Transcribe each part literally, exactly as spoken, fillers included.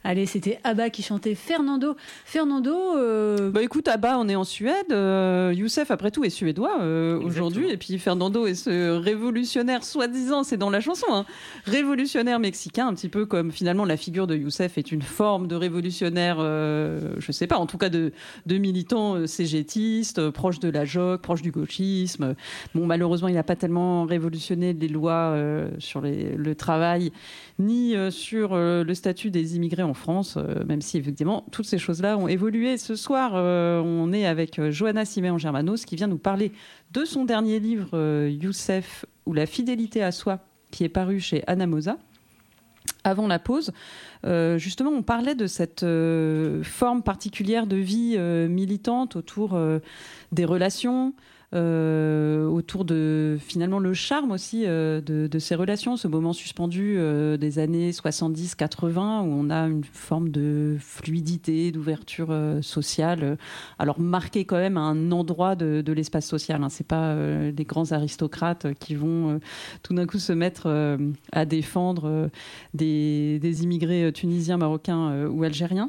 Allez, c'était ABBA qui chantait Fernando. Fernando... Euh... Bah écoute, ABBA, on est en Suède. Euh, Youssef, après tout, est suédois euh, aujourd'hui. Et puis Fernando est ce révolutionnaire, soi-disant, c'est dans la chanson, hein, révolutionnaire mexicain, un petit peu comme finalement la figure de Youssef est une forme de révolutionnaire, euh, je sais pas, en tout cas de, de militant euh, cégétiste, euh, proche de la J O C, proche du gauchisme. Bon, malheureusement, il n'a pas tellement révolutionné les lois euh, sur les, le travail, ni euh, sur euh, le statut des immigrés en France, euh, même si effectivement toutes ces choses-là ont évolué. Ce soir, euh, on est avec euh, Johanna Siméon-Germanos qui vient nous parler de son dernier livre, euh, Youssef ou la fidélité à soi, qui est paru chez Anamosa. Avant la pause, euh, justement, on parlait de cette euh, forme particulière de vie euh, militante autour euh, des relations, Euh, autour de finalement le charme aussi euh, de, de ces relations, ce moment suspendu euh, des années soixante-dix quatre-vingts où on a une forme de fluidité, d'ouverture euh, sociale, alors marquée quand même à un endroit de, de l'espace social, hein. C'est pas euh, des grands aristocrates qui vont euh, tout d'un coup se mettre euh, à défendre euh, des, des immigrés tunisiens, marocains euh, ou algériens.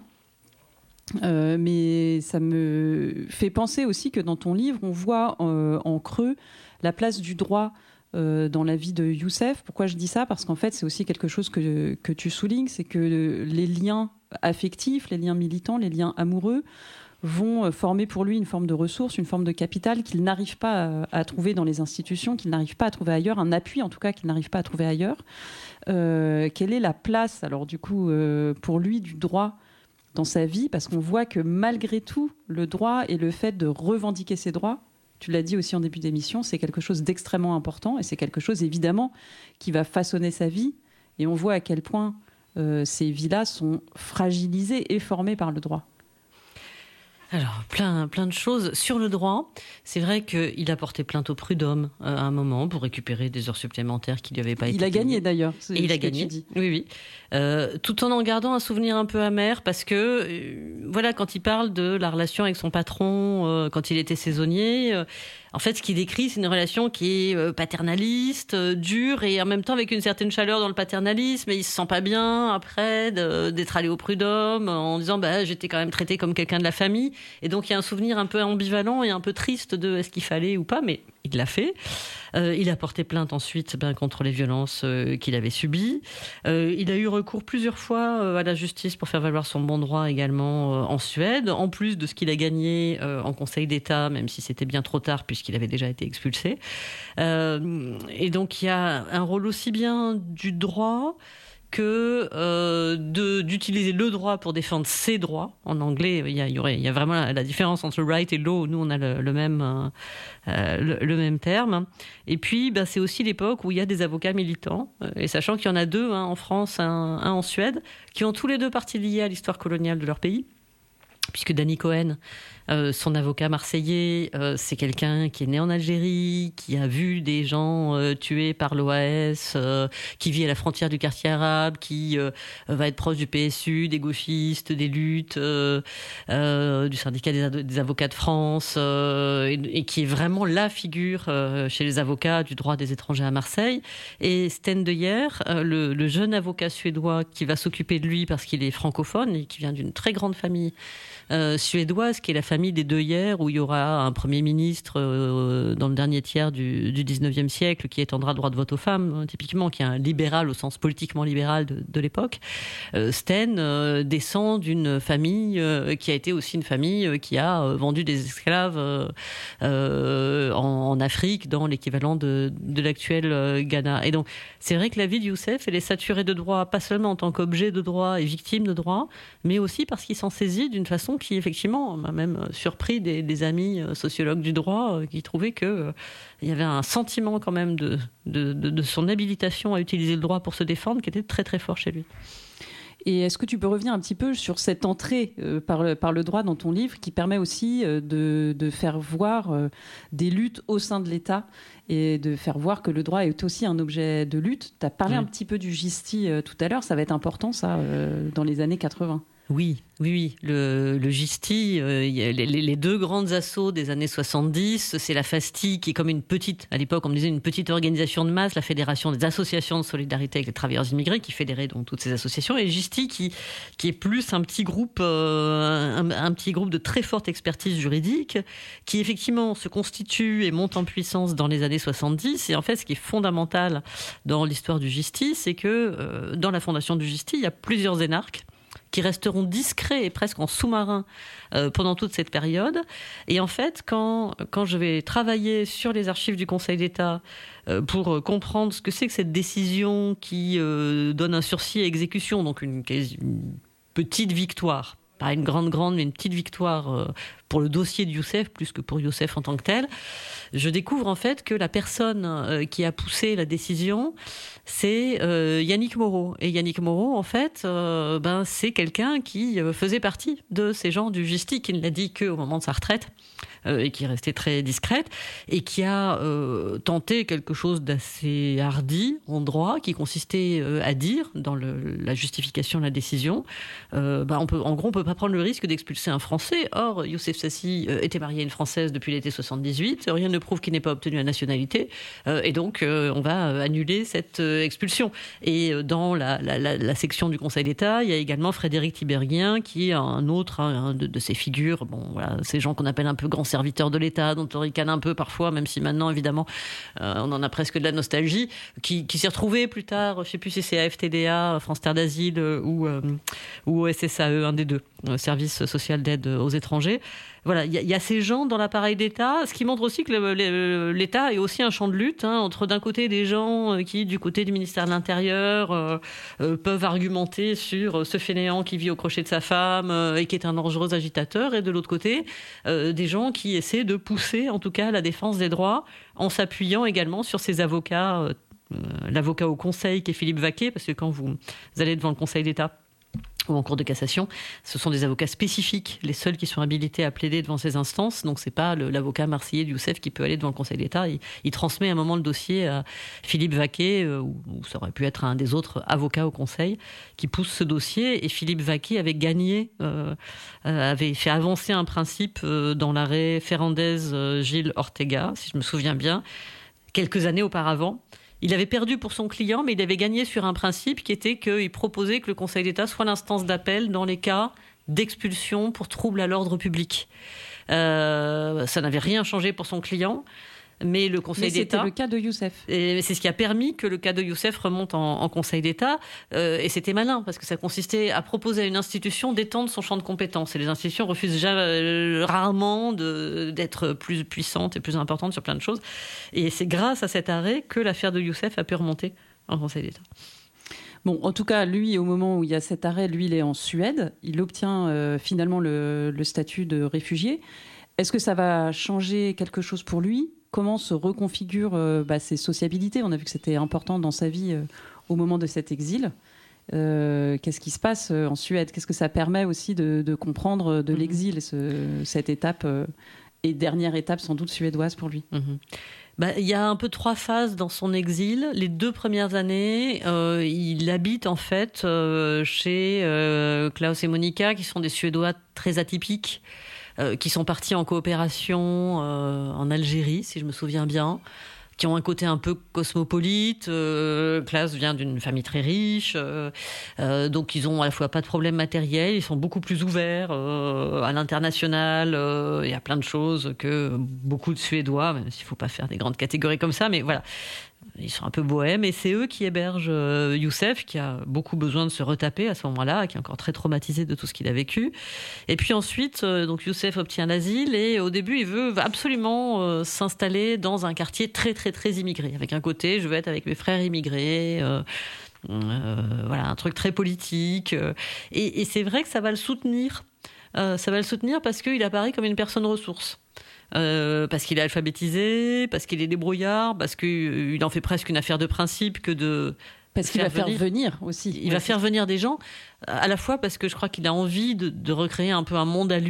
Euh, mais ça me fait penser aussi que dans ton livre, on voit euh, en creux la place du droit euh, dans la vie de Youssef. Pourquoi je dis ça ? Parce qu'en fait, c'est aussi quelque chose que, que tu soulignes, c'est que les liens affectifs, les liens militants, les liens amoureux vont former pour lui une forme de ressource, une forme de capital qu'il n'arrive pas à, à trouver dans les institutions, qu'il n'arrive pas à trouver ailleurs, un appui en tout cas qu'il n'arrive pas à trouver ailleurs. Euh, quelle est la place, alors du coup, euh, pour lui, du droit dans sa vie, parce qu'on voit que malgré tout, le droit et le fait de revendiquer ses droits, tu l'as dit aussi en début d'émission, c'est quelque chose d'extrêmement important et c'est quelque chose évidemment qui va façonner sa vie, et on voit à quel point euh, ces vies-là sont fragilisées et formées par le droit. Alors, plein, plein de choses. Sur le droit, c'est vrai qu'il a porté plainte au prud'homme euh, à un moment pour récupérer des heures supplémentaires qui ne lui avaient pas été Il a gagné d'ailleurs. Et il a gagné, oui, oui. Euh, tout en en gardant un souvenir un peu amer parce que, euh, voilà, quand il parle de la relation avec son patron, euh, quand il était saisonnier, euh, en fait, ce qu'il décrit, c'est une relation qui est euh, paternaliste, euh, dure et en même temps avec une certaine chaleur dans le paternalisme. Et il se sent pas bien après de, d'être allé au prud'homme en disant bah, j'étais quand même traité comme quelqu'un de la famille. Et donc, il y a un souvenir un peu ambivalent et un peu triste de est-ce qu'il fallait ou pas, mais il l'a fait. Euh, il a porté plainte ensuite ben, contre les violences euh, qu'il avait subies. Euh, il a eu recours plusieurs fois euh, à la justice pour faire valoir son bon droit également euh, en Suède, en plus de ce qu'il a gagné euh, en Conseil d'État, même si c'était bien trop tard puisqu'il avait déjà été expulsé. Euh, et donc, il y a un rôle aussi bien du droit que euh, de, d'utiliser le droit pour défendre ses droits. En anglais, il y a, il y aurait, il y a vraiment la, la différence entre right et law. Nous, on a le, le même, euh, le, le même terme. Et puis, ben, c'est aussi l'époque où il y a des avocats militants. Et sachant qu'il y en a deux, hein, en France, un, un en Suède, qui ont tous les deux partie liée à l'histoire coloniale de leur pays. Puisque Danny Cohen, euh, son avocat marseillais, euh, c'est quelqu'un qui est né en Algérie, qui a vu des gens euh, tués par l'O A S, euh, qui vit à la frontière du quartier arabe, qui euh, va être proche du P S U, des gauchistes, des luttes, euh, euh, du syndicat des, des avocats de France, euh, et, et qui est vraiment la figure euh, chez les avocats du droit des étrangers à Marseille. Et Sten de Geer, euh, le, le jeune avocat suédois qui va s'occuper de lui parce qu'il est francophone et qui vient d'une très grande famille Euh, suédoise, qui est la famille des De Geer, où il y aura un Premier ministre euh, dans le dernier tiers du, du dix-neuvième siècle qui étendra le droit de vote aux femmes, hein, typiquement, qui est un libéral au sens politiquement libéral de, de l'époque. Euh, Sten euh, descend d'une famille euh, qui a été aussi une famille euh, qui a euh, vendu des esclaves euh, euh, en, en Afrique, dans l'équivalent de, de l'actuel euh, Ghana. Et donc, c'est vrai que la vie de Youssef, elle est saturée de droit, pas seulement en tant qu'objet de droit et victime de droit, mais aussi parce qu'il s'en saisit d'une façon qui, effectivement, m'a même surpris des, des amis sociologues du droit qui trouvaient qu'il euh, y avait un sentiment quand même de, de, de, de son habilitation à utiliser le droit pour se défendre qui était très très fort chez lui. Et est-ce que tu peux revenir un petit peu sur cette entrée euh, par, le, par le droit dans ton livre qui permet aussi euh, de, de faire voir euh, des luttes au sein de l'État et de faire voir que le droit est aussi un objet de lutte. Tu as parlé mmh. un petit peu du Gisti euh, tout à l'heure, ça va être important ça euh, dans les années quatre-vingts. Oui, oui, oui. Le, le Gisti, euh, y a les, les deux grandes assauts des années soixante-dix, c'est la FASTI qui est comme une petite, à l'époque on me disait une petite organisation de masse, la Fédération des associations de solidarité avec les travailleurs immigrés qui fédérait donc toutes ces associations, et le Gisti qui, qui est plus un petit groupe, euh, un, un petit groupe de très forte expertise juridique qui effectivement se constitue et monte en puissance dans les années soixante-dix. Et en fait, ce qui est fondamental dans l'histoire du Gisti, c'est que euh, dans la fondation du Gisti, il y a plusieurs énarques qui resteront discrets et presque en sous-marin euh, pendant toute cette période. Et en fait, quand, quand je vais travailler sur les archives du Conseil d'État euh, pour comprendre ce que c'est que cette décision qui euh, donne un sursis à exécution, donc une, une petite victoire, pas une grande grande, mais une petite victoire euh, pour le dossier de Youssef, plus que pour Youssef en tant que tel, je découvre en fait que la personne euh, qui a poussé la décision, c'est euh, Yannick Moreau. Et Yannick Moreau, en fait, euh, ben, c'est quelqu'un qui euh, faisait partie de ces gens du Gisti, qui ne l'a dit qu'au moment de sa retraite, euh, et qui est restait très discrète, et qui a euh, tenté quelque chose d'assez hardi en droit, qui consistait euh, à dire, dans le, la justification de la décision, euh, ben, on peut, en gros, on ne peut pas prendre le risque d'expulser un Français. Or, Youssef Sassi euh, était marié à une Française depuis l'été soixante-dix-huit, rien ne prouve qu'il n'ait pas obtenu la nationalité, euh, et donc euh, on va euh, annuler cette euh, expulsion. Et dans la, la, la, la section du Conseil d'État, il y a également Frédéric Tiberghien, qui est un autre un de, de ces figures, bon, voilà, ces gens qu'on appelle un peu grands serviteurs de l'État, dont on ricane un peu parfois, même si maintenant, évidemment, euh, on en a presque de la nostalgie, qui, qui s'est retrouvé plus tard, je ne sais plus si c'est A F T D A, France Terre d'Asile, ou, euh, ou S S A E, un des deux, euh, Service social d'aide aux étrangers. Voilà, il y, y a ces gens dans l'appareil d'État, ce qui montre aussi que le, le, l'État est aussi un champ de lutte, hein, entre d'un côté des gens qui, du côté du ministère de l'Intérieur, euh, euh, peuvent argumenter sur ce fainéant qui vit au crochet de sa femme euh, et qui est un dangereux agitateur, et de l'autre côté, euh, des gens qui essaient de pousser, en tout cas, la défense des droits, en s'appuyant également sur ces avocats, euh, l'avocat au Conseil qui est Philippe Vaquet, parce que quand vous, vous allez devant le Conseil d'État, ou en cour de cassation, ce sont des avocats spécifiques, les seuls qui sont habilités à plaider devant ces instances. Donc c'est pas le, l'avocat marseillais de Youssef qui peut aller devant le Conseil d'État. Il, il transmet à un moment le dossier à Philippe Vaquet, euh, ou, ou ça aurait pu être un des autres avocats au Conseil, qui pousse ce dossier. Et Philippe Vaquet avait gagné, euh, avait fait avancer un principe euh, dans l'arrêt Ferrandez-Gilles Ortega, si je me souviens bien, quelques années auparavant. Il avait perdu pour son client, mais il avait gagné sur un principe qui était qu'il proposait que le Conseil d'État soit l'instance d'appel dans les cas d'expulsion pour trouble à l'ordre public. Euh, ça n'avait rien changé pour son client, mais le Conseil mais d'État... c'était le cas de Youssef. Et c'est ce qui a permis que le cas de Youssef remonte en, en Conseil d'État. Euh, et c'était malin, parce que ça consistait à proposer à une institution d'étendre son champ de compétences. Et les institutions refusent jamais, euh, rarement de, d'être plus puissantes et plus importantes sur plein de choses. Et c'est grâce à cet arrêt que l'affaire de Youssef a pu remonter en Conseil d'État. Bon, en tout cas, lui, au moment où il y a cet arrêt, lui, il est en Suède. Il obtient euh, finalement le, le statut de réfugié. Est-ce que ça va changer quelque chose pour lui ? Comment se reconfigurent euh, bah, ses sociabilités ? On a vu que c'était important dans sa vie euh, au moment de cet exil. Euh, qu'est-ce qui se passe euh, en Suède ? Qu'est-ce que ça permet aussi de, de comprendre de l'exil, ce, cette étape euh, et dernière étape sans doute suédoise pour lui ? Mmh. Bah, il y a un peu trois phases dans son exil. Les deux premières années, euh, il habite en fait euh, chez euh, Klaus et Monica, qui sont des Suédois très atypiques, euh, qui sont partis en coopération euh, en Algérie, si je me souviens bien, qui ont un côté un peu cosmopolite. Euh, Klaus vient d'une famille très riche, euh, euh, donc ils ont à la fois pas de problème matériel, ils sont beaucoup plus ouverts euh, à l'international, euh, il y a plein de choses que beaucoup de Suédois, même s'il faut pas faire des grandes catégories comme ça, mais voilà. Ils sont un peu bohèmes, et c'est eux qui hébergent euh, Youssef, qui a beaucoup besoin de se retaper à ce moment-là, qui est encore très traumatisé de tout ce qu'il a vécu. Et puis ensuite, euh, donc Youssef obtient l'asile, et au début, il veut absolument euh, s'installer dans un quartier très, très, très immigré. Avec un côté, je veux être avec mes frères immigrés, euh, euh, voilà, un truc très politique. Euh, et, et c'est vrai que ça va le soutenir. Euh, ça va le soutenir parce qu'il apparaît comme une personne ressource. Euh, parce qu'il est alphabétisé, parce qu'il est débrouillard, parce qu'il en fait presque une affaire de principe que de... Parce qu'il va faire venir, venir aussi. Il ouais. va faire venir des gens, à la fois parce que je crois qu'il a envie de, de recréer un peu un monde à lui,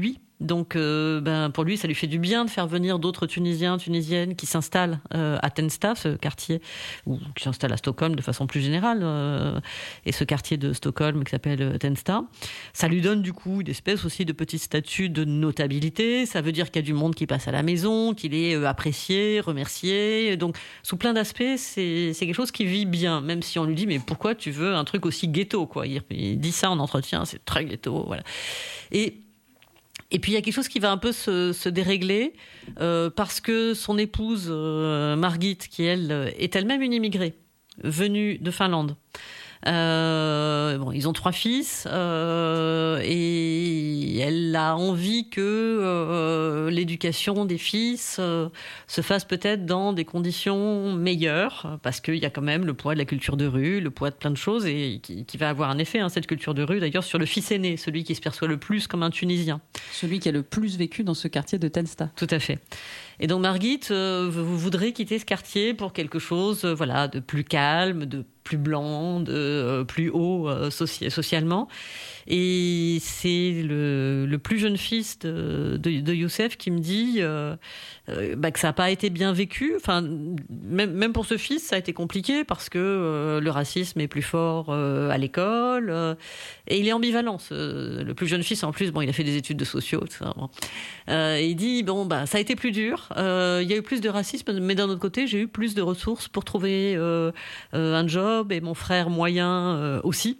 Donc, euh, ben, pour lui, ça lui fait du bien de faire venir d'autres Tunisiens, Tunisiennes qui s'installent euh, à Tensta, ce quartier, ou qui s'installent à Stockholm de façon plus générale, euh, et ce quartier de Stockholm qui s'appelle Tensta. Ça lui donne du coup une espèce aussi de petit statut de notabilité. Ça veut dire qu'il y a du monde qui passe à la maison, qu'il est euh, apprécié, remercié. Donc, sous plein d'aspects, c'est, c'est quelque chose qui vit bien, même si on lui dit, mais pourquoi tu veux un truc aussi ghetto, quoi. Il, il dit ça en entretien, c'est très ghetto, voilà. Et Et puis il y a quelque chose qui va un peu se, se dérégler euh, parce que son épouse euh, Margit, qui elle est elle-même une immigrée venue de Finlande. Euh, bon, ils ont trois fils euh, et elle a envie que euh, l'éducation des fils euh, se fasse peut-être dans des conditions meilleures, parce qu'il y a quand même le poids de la culture de rue, le poids de plein de choses, et qui, qui va avoir un effet, hein, cette culture de rue, d'ailleurs, sur le fils aîné, celui qui se perçoit le plus comme un Tunisien. Celui qui a le plus vécu dans ce quartier de Tensta. Tout à fait. Et donc Margit, euh, vous voudrez quitter ce quartier pour quelque chose, euh, voilà, de plus calme, de plus blanc, de euh, plus haut euh, soci- socialement. Et c'est le, le plus jeune fils de, de, de Youssef qui me dit euh, euh, bah, que ça n'a pas été bien vécu. Enfin, même, même pour ce fils, ça a été compliqué parce que euh, le racisme est plus fort euh, à l'école. Euh, et il est ambivalent. Ce, le plus jeune fils, en plus, bon, il a fait des études de sociaux, tout ça. Bon. Euh, il dit, bon, bah, ça a été plus dur. Euh, il y a eu plus de racisme, mais d'un autre côté, j'ai eu plus de ressources pour trouver euh, euh, un job, et mon frère moyen euh, aussi.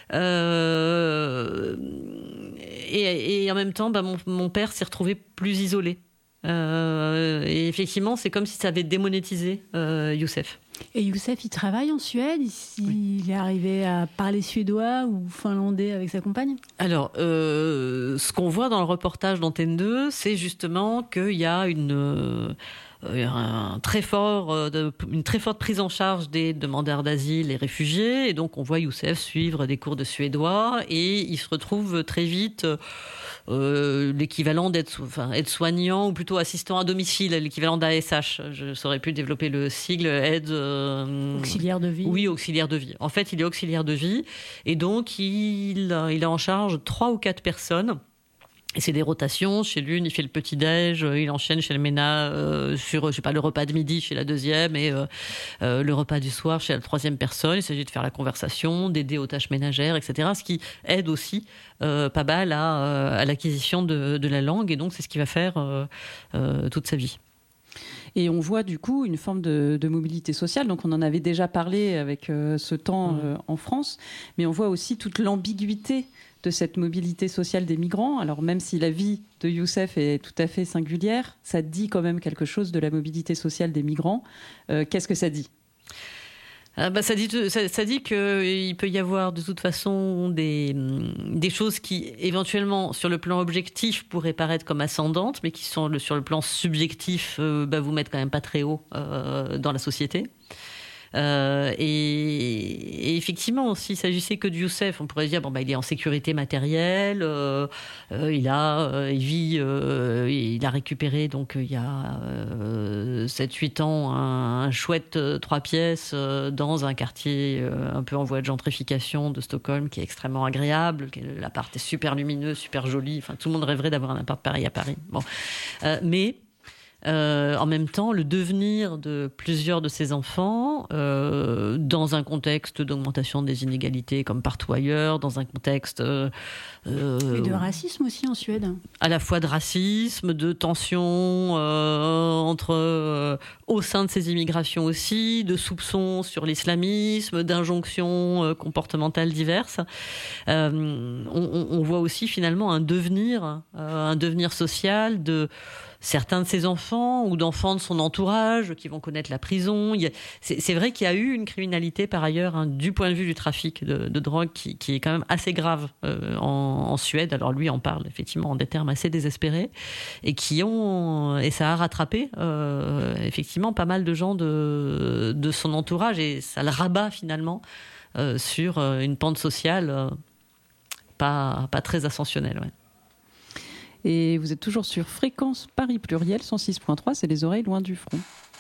Euh, et, et en même temps, bah, mon, mon père s'est retrouvé plus isolé. Euh, et effectivement, c'est comme si ça avait démonétisé euh, Youssef. Et Youssef, il travaille en Suède. Il, oui. il est arrivé à parler suédois ou finlandais avec sa compagne. Alors, euh, ce qu'on voit dans le reportage d'Antenne deux, c'est justement qu'il y a une... Euh, Un très fort, une très forte prise en charge des demandeurs d'asile et réfugiés. Et donc, on voit Youssef suivre des cours de suédois et il se retrouve très vite euh, l'équivalent d'aide, enfin, aide-soignant ou plutôt assistant à domicile, l'équivalent d'A S H. Je saurais plus développer le sigle aide... Euh, auxiliaire de vie. Oui, auxiliaire de vie. En fait, il est auxiliaire de vie et donc il, il a en charge trois ou quatre personnes. Et c'est des rotations. Chez l'une, il fait le petit-déj, il enchaîne chez le ménage euh, sur, je sais pas, le repas de midi chez la deuxième et euh, euh, le repas du soir chez la troisième personne. Il s'agit de faire la conversation, d'aider aux tâches ménagères, et cetera. Ce qui aide aussi euh, pas mal à, à l'acquisition de, de la langue. Et donc, c'est ce qu'il va faire euh, euh, toute sa vie. Et on voit du coup une forme de, de mobilité sociale. Donc on en avait déjà parlé avec euh, ce temps euh, en France, mais on voit aussi toute l'ambiguïté de cette mobilité sociale des migrants. Alors même si la vie de Youssef est tout à fait singulière, ça dit quand même quelque chose de la mobilité sociale des migrants. Euh, qu'est-ce que ça dit ? Ah bah ça dit, ça, ça dit qu'il peut y avoir de toute façon des, des choses qui, éventuellement, sur le plan objectif, pourraient paraître comme ascendantes, mais qui, sont le, sur le plan subjectif, euh, bah, vous mettent quand même pas très haut euh, dans la société. Euh, et, et effectivement, s'il s'agissait que de Youssef, on pourrait dire bon bah il est en sécurité matérielle, euh, euh, il a, euh, il vit, euh, il a récupéré donc il y a euh, sept huit ans un, un chouette euh, trois pièces euh, dans un quartier euh, un peu en voie de gentrification de Stockholm qui est extrêmement agréable. L'appart est super lumineux, super joli. Enfin, tout le monde rêverait d'avoir un appart pareil à Paris. Bon, euh, mais Euh, en même temps, le devenir de plusieurs de ces enfants, euh, dans un contexte d'augmentation des inégalités comme partout ailleurs, dans un contexte... Euh, Et de racisme aussi en Suède. À la fois de racisme, de tensions euh, entre, euh, au sein de ces immigrations aussi, de soupçons sur l'islamisme, d'injonctions euh, comportementales diverses. Euh, on, on voit aussi finalement un devenir, euh, un devenir social de... certains de ses enfants ou d'enfants de son entourage qui vont connaître la prison. Il y a, c'est, c'est vrai qu'il y a eu une criminalité par ailleurs hein, du point de vue du trafic de, de drogue qui, qui est quand même assez grave euh, en, en Suède. Alors lui en parle effectivement en des termes assez désespérés et qui ont et ça a rattrapé euh, effectivement pas mal de gens de, de son entourage et ça le rabat finalement euh, sur une pente sociale euh, pas, pas très ascensionnelle. Ouais. Et vous êtes toujours sur Fréquence Paris Pluriel cent six point trois, c'est les oreilles loin du front.